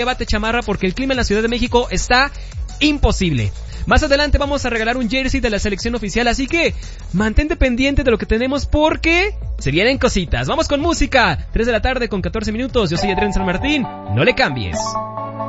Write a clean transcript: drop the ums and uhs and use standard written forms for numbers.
Llévate chamarra porque el clima en la Ciudad de México está imposible. Más adelante vamos a regalar un jersey de la selección oficial, así que mantente pendiente de lo que tenemos porque se vienen cositas. Vamos con música, 3 de la tarde con 14 minutos. Yo soy Adrián San Martín, no le cambies.